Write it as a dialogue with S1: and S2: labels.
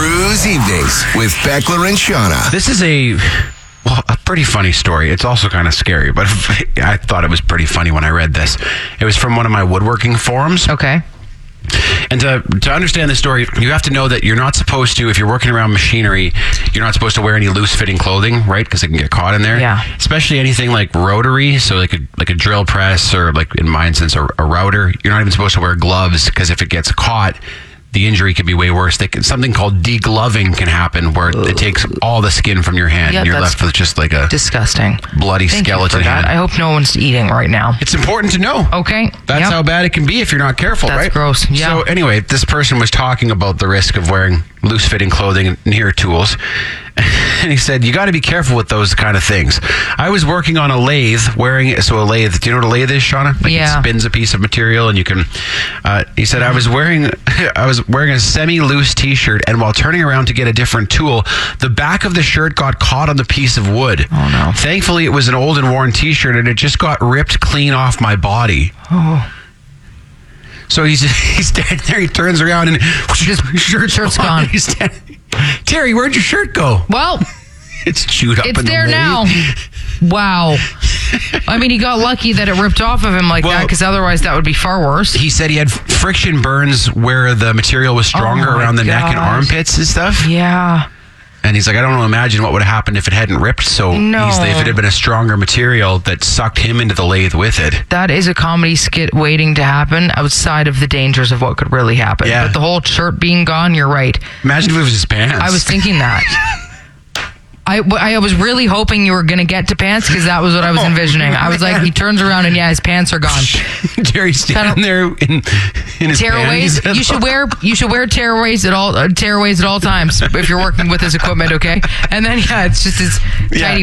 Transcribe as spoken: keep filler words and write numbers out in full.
S1: Cruise Evenings with Beckler and Shauna.
S2: This is a, well, a pretty funny story. It's also kind of scary, but I thought it was pretty funny when I read this. It was from one of my woodworking forums.
S3: Okay.
S2: And to, to understand the story, you have to know that you're not supposed to, if you're working around machinery, you're not supposed to wear any loose-fitting clothing, right? Because it can get caught in there.
S3: Yeah.
S2: Especially anything like rotary, so like a, like a drill press or, like in my instance, a, a router. You're not even supposed to wear gloves because if it gets caught, the injury could be way worse. They can, something called degloving can happen where Ugh. it takes all the skin from your hand
S3: yeah,
S2: and you're left with just like a
S3: disgusting
S2: bloody
S3: Thank
S2: skeleton
S3: you for that.
S2: hand.
S3: I hope no one's eating right now.
S2: It's important to know.
S3: Okay.
S2: That's
S3: yep.
S2: how bad it can be if you're not careful,
S3: That's
S2: right?
S3: That's gross. Yeah.
S2: So anyway, this person was talking about the risk of wearing loose-fitting clothing and near tools. And he said, you got to be careful with those kind of things. I was working on a lathe wearing, so a lathe, do you know what a lathe is, Shauna? Like
S3: yeah.
S2: It spins a piece of material and you can, uh, he said, I was wearing, I was wearing a semi-loose t-shirt and while turning around to get a different tool, the back of the shirt got caught on the piece of wood.
S3: Oh no.
S2: Thankfully, it was an old and worn t-shirt and it just got ripped clean off my body.
S3: Oh.
S2: So he's he's standing there, he turns around and
S3: his shirt's, shirt's gone.
S2: He's standing, Terry, where'd your shirt go?
S3: Well,
S2: it's chewed up.
S3: It's
S2: in
S3: there
S2: the
S3: now. Wow. I mean, he got lucky that it ripped off of him like well, that because otherwise that would be far worse.
S2: He said he had friction burns where the material was stronger
S3: oh
S2: around the
S3: gosh.
S2: neck and armpits and stuff.
S3: Yeah.
S2: And he's like, I don't know, imagine what would have happened if it hadn't ripped so
S3: no.
S2: easily, if it had been a stronger material that sucked him into the lathe with it.
S3: That is a comedy skit waiting to happen outside of the dangers of what could really happen.
S2: Yeah.
S3: But the whole shirt being gone, you're right.
S2: Imagine if it was his pants.
S3: I was thinking that. I, I was really hoping you were going to get to pants because that was what I was envisioning. I was like, he turns around and yeah, his pants are gone.
S2: Jerry's standing there in, in his
S3: tearaways.
S2: panties.
S3: You should wear you should wear tearaways at all uh, tearaways at all times if you're working with his equipment, okay? And then yeah, it's just his yeah. tiny